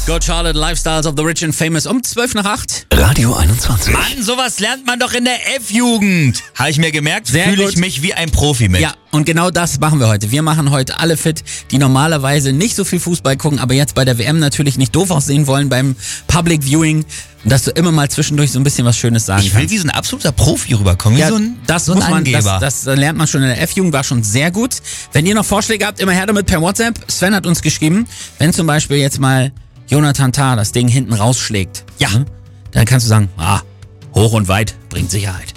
Good Charlotte, Lifestyles of the Rich and Famous um 7:55. Radio 21. Mann, sowas lernt man doch in der F-Jugend. Habe ich mir gemerkt, Sehr fühle gut. ich mich wie ein Profi mit. Ja, und genau das machen wir heute. Wir machen heute alle fit, die normalerweise nicht so viel Fußball gucken, aber jetzt bei der WM natürlich nicht doof aussehen wollen beim Public Viewing, dass du immer mal zwischendurch so ein bisschen was Schönes sagen Ich will kannst. wie so ein absoluter Profi rüberkommen, wie Ja, so ein das so ein muss man, Angeber. das lernt man schon in der F-Jugend, war schon sehr gut. Wenn ihr noch Vorschläge habt, immer her damit per WhatsApp. Sven hat uns geschrieben, wenn zum Beispiel jetzt mal Jonathan Tah das Ding hinten rausschlägt, Ja. dann kannst du sagen, hoch und weit bringt Sicherheit.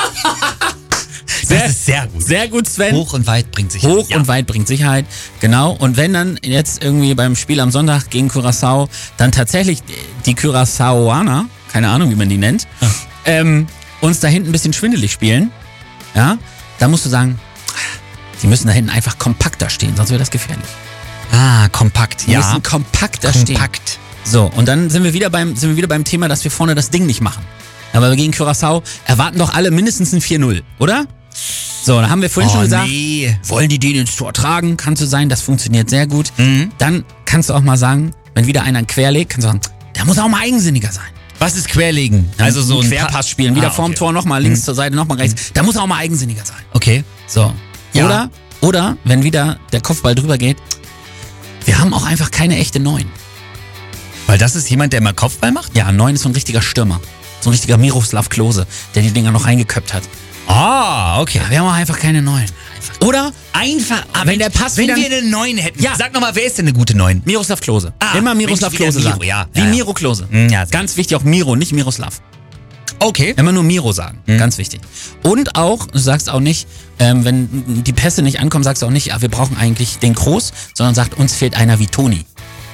Das ist sehr gut. Sehr gut, Sven. Hoch und weit bringt sich Hoch und weit bringt Sicherheit, genau. Und wenn dann jetzt irgendwie beim Spiel am Sonntag gegen Curaçao dann tatsächlich die Curaçaoaner, keine Ahnung, wie man die nennt, uns da hinten ein bisschen schwindelig spielen, ja, dann musst du sagen, die müssen da hinten einfach kompakter stehen, sonst wird das gefährlich. Kompakt. Die müssen kompakter stehen. Kompakt. So, und dann sind wir wieder beim Thema, dass wir vorne das Ding nicht machen. Aber wir gegen Curaçao erwarten doch alle mindestens ein 4-0, oder? So, da haben wir vorhin schon gesagt, Nee. wollen die den ins Tor tragen? Kann so sein, das funktioniert sehr gut. Dann kannst du auch mal sagen, wenn wieder einer einen querlegt, kannst du sagen, der muss auch mal eigensinniger sein. Was ist Querlegen? Also so ein Querpass spielen, wieder vorm okay. Tor, nochmal links zur Seite, nochmal rechts. Der muss auch mal eigensinniger sein. Okay. So. Ja. Oder, wenn wieder der Kopfball drüber geht, wir haben auch einfach keine echte 9. Weil das ist jemand, der immer Kopfball macht? Ja, 9 ist so ein richtiger Stürmer. So ein richtiger Miroslav Klose, der die Dinger noch reingeköpft hat. Okay. Ja, wir haben auch einfach keine 9. Oder Einfach, wenn der Pass wenn wieder- wir eine 9 hätten. Ja. Sag nochmal, wer ist denn eine gute 9? Miroslav Klose. Ah, Immer Miroslav Mensch, wieder Klose Miro, sagen. ja. Wie Ja, ja. Miro Klose. Ja, sehr Ganz wichtig, auch Miro, nicht Miroslav. Okay. Immer nur Miro sagen. Ganz wichtig. Und auch, du sagst auch nicht, wenn die Pässe nicht ankommen, sagst du auch nicht, wir brauchen eigentlich den Kroos, sondern sagt, uns fehlt einer wie Toni.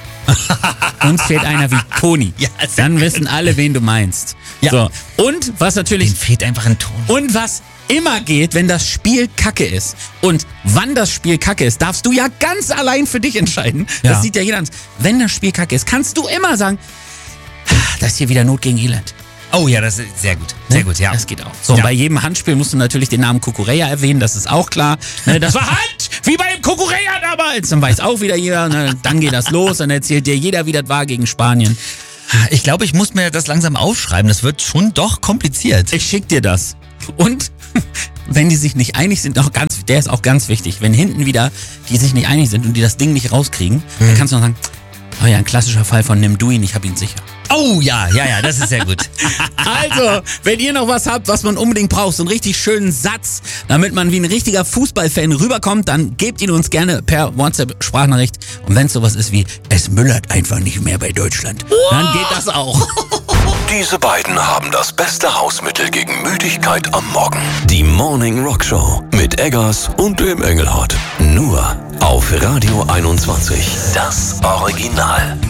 Uns fehlt einer wie Toni. Ja, sehr Dann wissen alle, wen du meinst. Ja. So. Und was natürlich Den fehlt einfach ein Ton. Und was immer geht, wenn das Spiel kacke ist. Und wann das Spiel kacke ist, darfst du ja ganz allein für dich entscheiden. Ja. Das sieht ja jeder an. Wenn das Spiel kacke ist, kannst du immer sagen, das ist hier wieder Not gegen Elend. Oh ja, das ist sehr gut. Sehr gut, ja. Das geht auch. So, Ja. bei jedem Handspiel musst du natürlich den Namen Kukureya erwähnen, das ist auch klar. Ne, das war Hand, wie beim Kukureya damals. Dann weiß auch wieder jeder, ne, dann geht das los, dann erzählt dir jeder, wie das war gegen Spanien. Ich glaube, ich muss mir das langsam aufschreiben. Das wird schon doch kompliziert. Ich schick dir das. Und wenn die sich nicht einig sind, der ist auch ganz wichtig, wenn hinten wieder die sich nicht einig sind und die das Ding nicht rauskriegen, dann kannst du noch sagen, oh ja, ein klassischer Fall von nimm du ihn, ich hab ihn sicher. Oh ja, das ist sehr gut. Also, wenn ihr noch was habt, was man unbedingt braucht, so einen richtig schönen Satz, damit man wie ein richtiger Fußballfan rüberkommt, dann gebt ihn uns gerne per WhatsApp-Sprachnachricht. Und wenn es sowas ist wie, es müllert einfach nicht mehr bei Deutschland, dann geht das auch. Diese beiden haben das beste Hausmittel gegen Müdigkeit am Morgen. Die Morning Rock Show mit Eggers und dem Engelhardt. Nur auf Radio 21. Das Original.